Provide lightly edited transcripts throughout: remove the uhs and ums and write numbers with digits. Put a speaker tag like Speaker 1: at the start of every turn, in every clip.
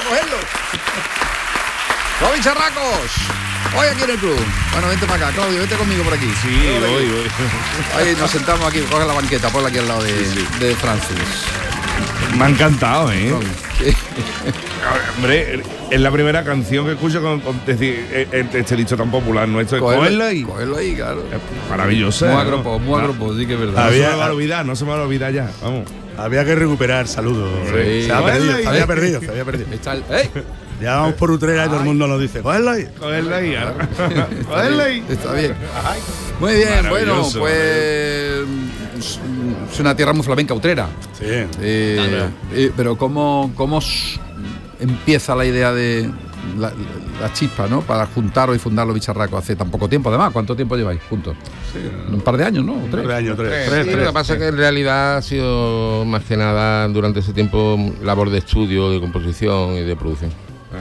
Speaker 1: cogerlo. Los bicharracos. Hoy aquí en el club. Bueno, vente para acá, Claudio, vete conmigo por aquí.
Speaker 2: Sí, voy.
Speaker 1: Ahí nos sentamos aquí, coge la banqueta, ponla aquí al lado de Francis.
Speaker 2: Me ha encantado, ¿eh? Hombre, es la primera canción que escucho con decir este dicho tan popular nuestro.
Speaker 1: Cogerlo ahí, claro.
Speaker 2: Maravilloso.
Speaker 1: Muy agropo, sí que es verdad.
Speaker 2: No se me va a olvidar ya, vamos.
Speaker 3: Había que recuperar saludos.
Speaker 1: Sí.
Speaker 3: Se había perdido.
Speaker 1: Está ¡Ey!
Speaker 3: Ya vamos por Utrera y todo el mundo nos dice, cógelo ahí.
Speaker 2: Cogerlo ahí.
Speaker 1: Está bien. Muy bien, bueno, pues es una tierra muy flamenca, Utrera.
Speaker 3: Sí.
Speaker 1: Pero ¿cómo empieza la idea de la chispa, ¿no? Para juntaros y fundar los bicharracos hace tan poco tiempo, además. ¿Cuánto tiempo lleváis juntos?
Speaker 3: Sí,
Speaker 1: un par de años, ¿no?
Speaker 3: Un par de años, tres.
Speaker 4: Sí, lo que pasa es que en realidad ha sido más que nada durante ese tiempo labor de estudio, de composición y de producción.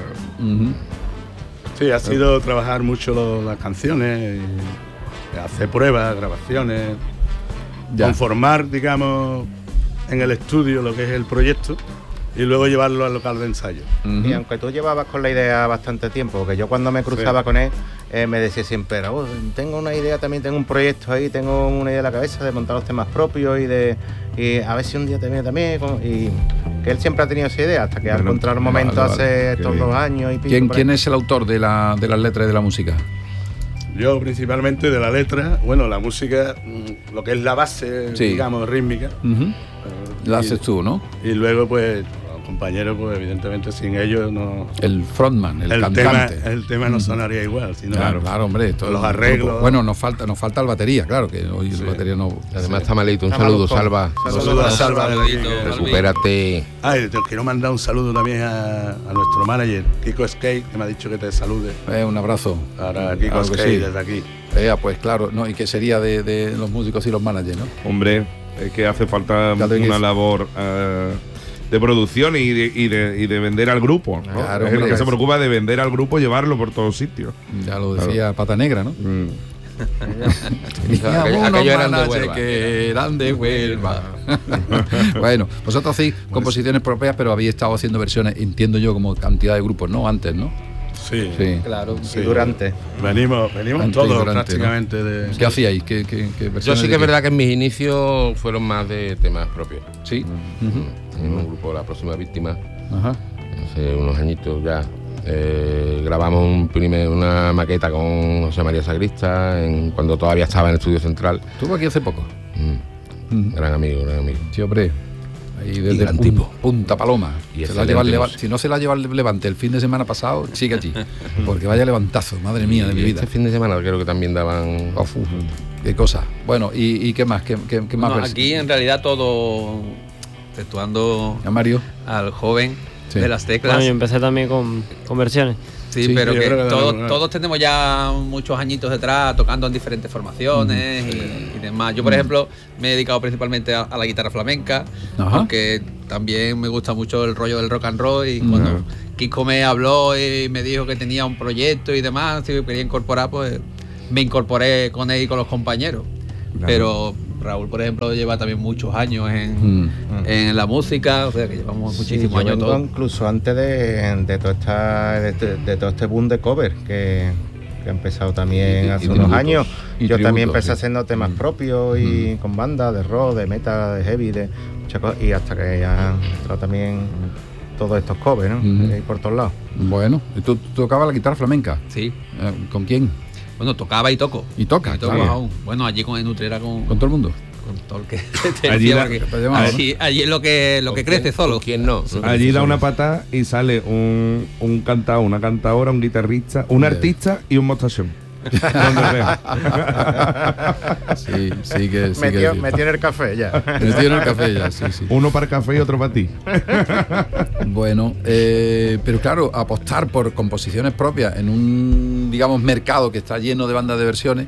Speaker 3: Sí, ha sido trabajar mucho las canciones, y hacer pruebas, grabaciones, conformar, digamos, en el estudio lo que es el proyecto y luego llevarlo al local de ensayo.
Speaker 5: Y aunque tú llevabas con la idea bastante tiempo, que yo cuando me cruzaba con él, me decía siempre, tengo una idea también, tengo un proyecto ahí, tengo una idea en la cabeza de montar los temas propios y a ver si un día te viene también. Y que él siempre ha tenido esa idea, hasta que al encontrar un momento hace estos 2 años y pico.
Speaker 1: ¿Quién es el autor de las letras y de la música?
Speaker 3: Yo principalmente de la letra, bueno, la música, lo que es la base, digamos, rítmica.
Speaker 1: La haces tú, ¿no?
Speaker 3: Y luego, pues, los compañeros, pues, evidentemente, sin ellos no...
Speaker 1: El frontman, el cantante.
Speaker 3: El tema no sonaría igual, sino
Speaker 1: claro, hombre.
Speaker 3: Los arreglos.
Speaker 1: Bueno, nos falta el batería, claro, que hoy el batería no...
Speaker 4: Además está malito. Un saludo, Salva.
Speaker 3: Saludos a Salva.
Speaker 4: Recupérate.
Speaker 3: Te quiero mandar un saludo también a nuestro manager, Kiko Skate, que me ha dicho que te salude.
Speaker 1: Un abrazo.
Speaker 3: Para Kiko Skate, desde aquí.
Speaker 1: Pues claro, ¿no? ¿Y qué sería de los músicos y los managers, no?
Speaker 2: Hombre, es que hace falta una labor de producción y de vender al grupo, ¿no?
Speaker 1: Claro,
Speaker 2: es el que se preocupa de vender al grupo, llevarlo por todos sitios.
Speaker 1: Ya lo decía Pata Negra, ¿no?
Speaker 4: Aquello eran de Huelva.
Speaker 1: Que eran de Huelva. Bueno, vosotros hacéis composiciones propias, pero habéis estado haciendo versiones, entiendo yo, como cantidad de grupos, ¿no? Antes, ¿no?
Speaker 3: Sí,
Speaker 5: claro.
Speaker 3: Sí.
Speaker 5: Y durante.
Speaker 3: Venimos todos prácticamente, ¿no?
Speaker 1: de... ¿Qué hacíais? ¿Qué
Speaker 4: yo sí que es verdad que en mis inicios fueron más de temas propios.
Speaker 1: Sí.
Speaker 4: En un grupo, La Próxima Víctima.
Speaker 1: Ajá.
Speaker 4: Hace unos añitos ya. Grabamos una maqueta con José María Sagrista cuando todavía estaba en el Estudio Central.
Speaker 1: ¿Estuvo aquí hace poco?
Speaker 4: Gran amigo.
Speaker 1: Sí, hombre. Ahí desde Punta Paloma. Si no se la lleva el Levante el fin de semana pasado, sigue allí. Porque vaya levantazo, madre mía de mi vida.
Speaker 4: Este fin de semana creo que también daban...
Speaker 1: qué cosa. Bueno, ¿y qué más? ¿Qué más ves?
Speaker 6: Aquí en realidad todo exceptuando
Speaker 1: a Mario,
Speaker 6: al joven de las teclas.
Speaker 7: Bueno, yo empecé también con versiones.
Speaker 6: Sí, pero que todos tenemos ya muchos añitos detrás tocando en diferentes formaciones y demás. Yo, por ejemplo, me he dedicado principalmente a la guitarra flamenca, aunque también me gusta mucho el rollo del rock and roll. Y cuando Kiko me habló y me dijo que tenía un proyecto y demás, si quería incorporar, pues me incorporé con él y con los compañeros. Claro. Pero Raúl, por ejemplo, lleva también muchos años en la música, o sea que llevamos muchísimos años todos.
Speaker 5: Incluso antes de todo este boom de cover que ha empezado también hace unos años. Yo también empecé haciendo temas propios y con bandas de rock, de metal, de heavy, de muchas cosas, y hasta que ya han entrado también todos estos covers, ¿no? Ahí por todos lados.
Speaker 1: Bueno, ¿tú tocabas la guitarra flamenca?
Speaker 6: Sí.
Speaker 1: ¿Con quién?
Speaker 6: Bueno, tocaba y toco.
Speaker 1: ¿Y toca?
Speaker 6: Claro. Bueno, allí en Utrera con
Speaker 1: todo el mundo.
Speaker 6: Con todo el que te allí, allí es lo que crece solo.
Speaker 4: ¿Quién no?
Speaker 2: Allí da una patada y sale un cantador, una cantadora, un guitarrista, un artista y un mostachón.
Speaker 1: Sí que
Speaker 5: metió en el café ya.
Speaker 1: Sí.
Speaker 2: Uno para el café y otro para ti.
Speaker 1: Bueno, pero claro, apostar por composiciones propias en un, digamos, mercado que está lleno de bandas de versiones,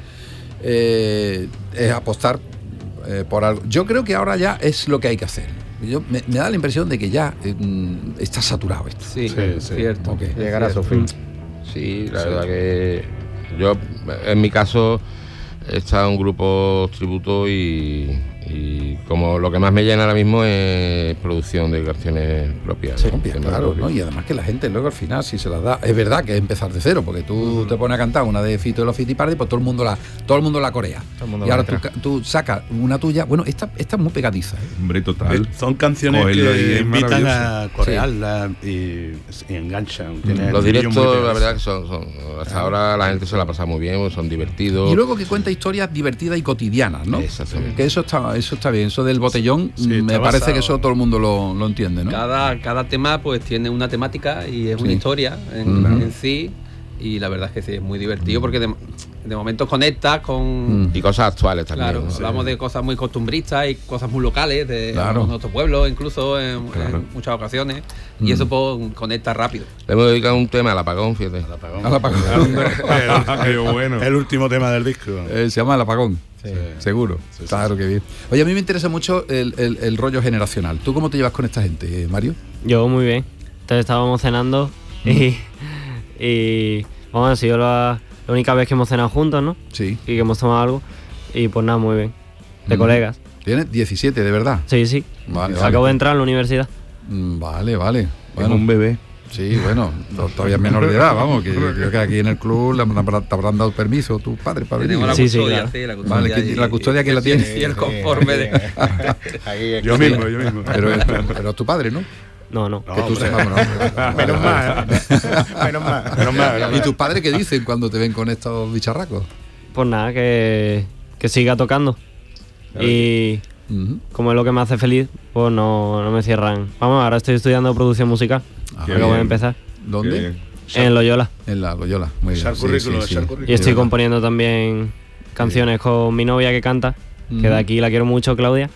Speaker 1: es apostar por algo. Yo creo que ahora ya es lo que hay que hacer. Me da la impresión de que ya está saturado esto.
Speaker 6: Sí, cierto.
Speaker 1: Okay.
Speaker 5: Llegar a su fin.
Speaker 4: Sí, la verdad que yo, en mi caso, he estado en grupos tributo y Y como lo que más me llena ahora mismo es producción de canciones propias.
Speaker 1: Sí, claro, ¿no? Y además que la gente luego al final, si se las da, es verdad que es empezar de cero, porque tú te pones a cantar una de Fito y los Fitipaldi, pues todo el mundo la corea. Y ahora tú sacas una tuya, bueno, esta es muy pegadiza.
Speaker 2: Hombre, total.
Speaker 3: Son canciones que invitan a corearla y enganchan.
Speaker 4: Los directos, la verdad que son hasta ahora la gente se la pasa muy bien, son divertidos.
Speaker 1: Y luego que cuenta historias divertidas y cotidianas, ¿no?
Speaker 4: Exactamente.
Speaker 1: Que eso está bien, eso del botellón, me parece que eso todo el mundo lo entiende, ¿no?
Speaker 6: Cada tema pues tiene una temática y es una historia en sí, y la verdad es que sí, es muy divertido porque de momentos conectas con...
Speaker 4: Y cosas actuales también.
Speaker 6: Claro, hablamos de cosas muy costumbristas y cosas muy locales de nuestro pueblo, incluso en muchas ocasiones, y eso pues conecta rápido.
Speaker 4: Le hemos dedicado un tema al apagón, fíjate.
Speaker 1: Al apagón.
Speaker 2: Qué bueno.
Speaker 3: El último tema del disco.
Speaker 1: Se llama El Apagón. Sí. Seguro. Sí, claro, que bien. Oye, a mí me interesa mucho el rollo generacional. ¿Tú cómo te llevas con esta gente, Mario?
Speaker 7: Yo muy bien. Entonces estábamos cenando y vamos, ha sido la única vez que hemos cenado juntos, ¿no?
Speaker 1: Sí.
Speaker 7: Y que hemos tomado algo. Y pues nada, muy bien. De colegas.
Speaker 1: ¿Tienes 17, de verdad?
Speaker 7: Sí.
Speaker 1: Vale.
Speaker 7: Acabo de entrar en la universidad.
Speaker 1: Vale. Bueno,
Speaker 2: es un bebé.
Speaker 1: Sí, bueno, todavía es menor de edad, vamos, que creo que aquí en el club te habrán dado permiso tus padres para venir.
Speaker 6: La custodia, sí, la custodia.
Speaker 1: Vale, la custodia que la tiene.
Speaker 6: Y el conforme de...
Speaker 3: Yo mismo.
Speaker 1: Pero tu padre, ¿no?
Speaker 7: No.
Speaker 1: Que tú sepas, no. Menos mal. ¿Y tus padres qué dicen cuando te ven con estos bicharracos?
Speaker 7: Pues nada, que siga tocando. Y como es lo que me hace feliz, pues no me cierran. Vamos, ahora estoy estudiando producción musical. Acabo de empezar.
Speaker 1: ¿Dónde?
Speaker 7: En Loyola.
Speaker 1: En la Loyola, muy bien.
Speaker 7: Y estoy componiendo también canciones con mi novia que canta, que de aquí la quiero mucho, Claudia.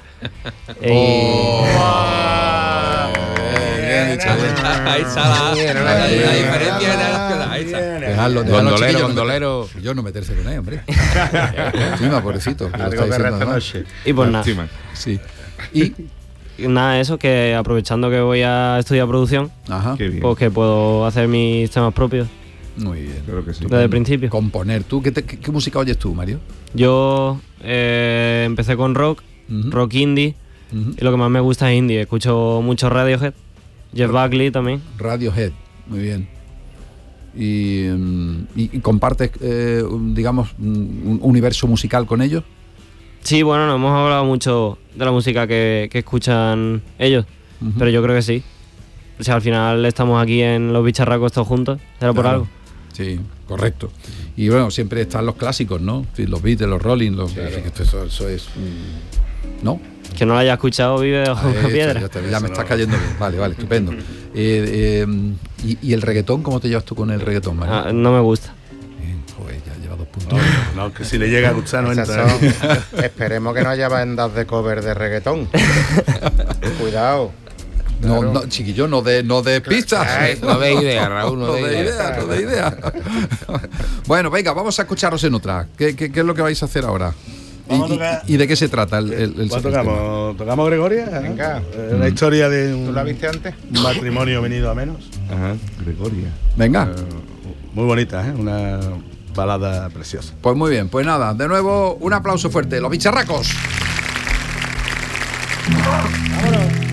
Speaker 6: Ahí está la diferencia. Ahí está.
Speaker 4: Gondolero.
Speaker 1: Yo no meterse con él, hombre. Encima, pobrecito.
Speaker 7: Y pues nada.
Speaker 1: Sí.
Speaker 7: Y nada, eso, que aprovechando que voy a estudiar producción, pues que puedo hacer mis temas propios.
Speaker 1: Muy bien.
Speaker 2: Creo que sí.
Speaker 7: Desde el principio.
Speaker 1: Componer. ¿Tú qué música oyes tú, Mario?
Speaker 7: Yo empecé con rock indie, y lo que más me gusta es indie. Escucho mucho Radiohead, Jeff Buckley también.
Speaker 1: Radiohead, muy bien. ¿Y compartes, digamos, un universo musical con ellos?
Speaker 7: Sí, bueno, no hemos hablado mucho de la música que escuchan ellos, pero yo creo que sí. O sea, al final estamos aquí en los bicharracos todos juntos, será por algo.
Speaker 1: Sí, correcto. Y bueno, siempre están los clásicos, ¿no? Los Beatles, los Rolling, eso es... ¿no?
Speaker 7: Que no lo haya escuchado vive debajo de una piedra.
Speaker 1: Ya me estás cayendo bien. Vale, estupendo. ¿Y el reggaetón? ¿Cómo te llevas tú con el reggaetón, Mario?
Speaker 7: No me gusta.
Speaker 1: Joder, ya lleva 2 puntos.
Speaker 3: No, que si le llega a gustar no entra.
Speaker 5: Esperemos que no haya bandas de cover de reggaetón. Cuidado.
Speaker 1: Claro. No, chiquillo, no de pistas.
Speaker 4: No de idea, Raúl, no de
Speaker 1: idea. Bueno, venga, vamos a escucharos en otra. ¿Qué es lo que vais a hacer ahora? ¿Y de qué se trata el
Speaker 3: ¿Tocamos Gregoria?
Speaker 5: Venga.
Speaker 3: La historia de
Speaker 5: ¿Tú la viste antes?
Speaker 3: Un matrimonio venido a menos.
Speaker 2: Ajá, Gregoria.
Speaker 1: Venga.
Speaker 3: Muy bonita, una balada preciosa.
Speaker 1: Pues muy bien, pues nada, de nuevo un aplauso fuerte. Los bicharracos.
Speaker 3: ¡Vámonos!